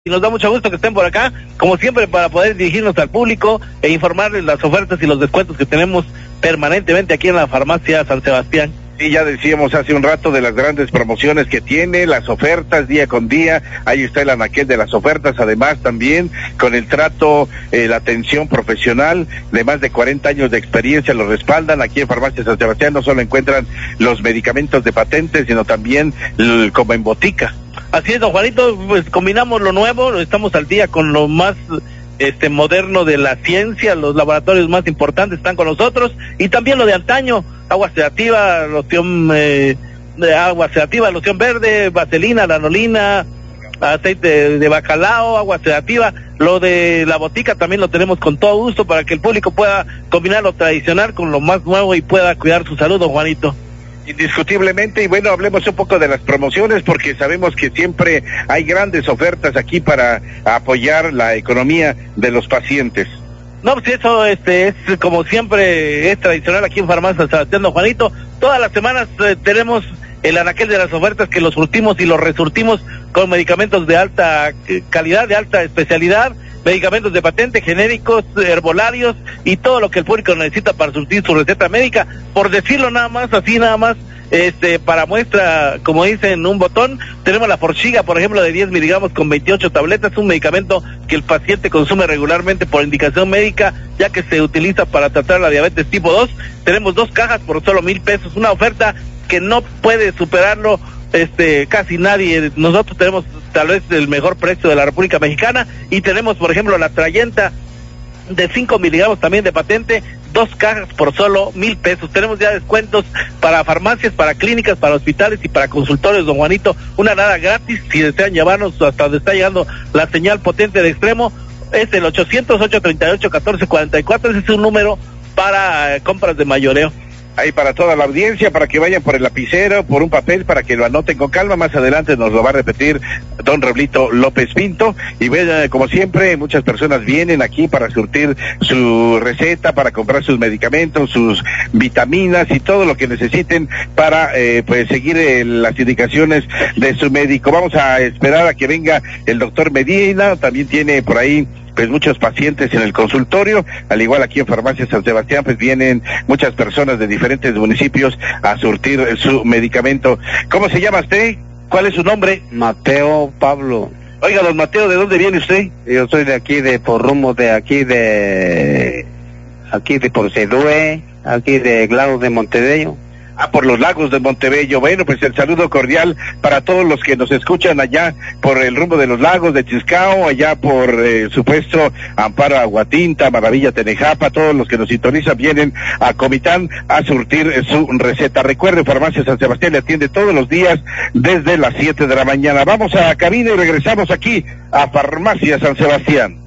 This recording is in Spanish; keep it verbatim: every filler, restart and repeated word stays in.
y nos da mucho gusto que estén por acá, como siempre, para poder dirigirnos al público e informarles las ofertas y los descuentos que tenemos permanentemente aquí en la farmacia San Sebastián. Sí, ya decíamos hace un rato de las grandes promociones que tiene, las ofertas día con día. Ahí está el anaquel de las ofertas, además también con el trato, eh, la atención profesional de más de cuarenta años de experiencia lo respaldan. Aquí en Farmacia San Sebastián no solo encuentran los medicamentos de patente, sino también el, como en botica. Así es, don Juanito, pues combinamos lo nuevo, estamos al día con lo más este moderno de la ciencia, los laboratorios más importantes están con nosotros, y también lo de antaño, agua sedativa, loción eh, de agua sedativa, loción verde, vaselina, lanolina, aceite de, de bacalao, agua sedativa. Lo de la botica también lo tenemos con todo gusto para que el público pueda combinar lo tradicional con lo más nuevo y pueda cuidar su salud, don Juanito. Indiscutiblemente, y bueno, hablemos un poco de las promociones, porque sabemos que siempre hay grandes ofertas aquí para apoyar la economía de los pacientes. No, pues eso este, es como siempre, es tradicional aquí en Farmacia San Sebastián, don Juanito. Todas las semanas eh, tenemos el anaquel de las ofertas que los surtimos y los resurtimos con medicamentos de alta calidad, de alta especialidad, medicamentos de patente, genéricos, herbolarios y todo lo que el público necesita para surtir su receta médica. Por decirlo nada más, así nada más, este, para muestra, como dicen, un botón, tenemos la Forxiga, por ejemplo, de diez miligramos con veintiocho tabletas, un medicamento que el paciente consume regularmente por indicación médica, ya que se utiliza para tratar la diabetes tipo dos. Tenemos dos cajas por solo mil pesos, una oferta que no puede superarlo este casi nadie. Nosotros tenemos tal vez el mejor precio de la República Mexicana, y tenemos, por ejemplo, la Trayenta de cinco miligramos también de patente, dos cajas por solo mil pesos. Tenemos ya descuentos para farmacias, para clínicas, para hospitales y para consultorios, don Juanito. Una nada gratis, si desean llevarnos hasta donde está llegando la señal potente de Extremo, es el ochocientos, ochocientos treinta y ocho, catorce cuarenta y cuatro, ese es un número para eh, compras de mayoreo. Ahí para toda la audiencia, para que vayan por el lapicero, por un papel, para que lo anoten con calma. Más adelante nos lo va a repetir don Raulito López Pinto. Y bueno, como siempre, muchas personas vienen aquí para surtir su receta, para comprar sus medicamentos, sus vitaminas y todo lo que necesiten para eh, pues seguir eh, las indicaciones de su médico. Vamos a esperar a que venga el doctor Medina, también tiene por ahí pues muchos pacientes en el consultorio, al igual aquí en Farmacia San Sebastián, pues vienen muchas personas de diferentes municipios a surtir su medicamento. ¿Cómo se llama usted? ¿Cuál es su nombre? Mateo Pablo. Oiga, don Mateo, ¿de dónde viene usted? Yo soy de aquí, de por rumbo de aquí de, aquí de por Cedue, aquí de Lagos de Montebello. Ah, por los Lagos de Montebello. Bueno, pues el saludo cordial para todos los que nos escuchan allá por el rumbo de los Lagos de Chiscao, allá por eh, supuesto Amparo Aguatinta, Maravilla Tenejapa, todos los que nos sintonizan vienen a Comitán a surtir eh, su receta. Recuerde, Farmacia San Sebastián le atiende todos los días desde las siete de la mañana. Vamos a cabina y regresamos aquí a Farmacia San Sebastián.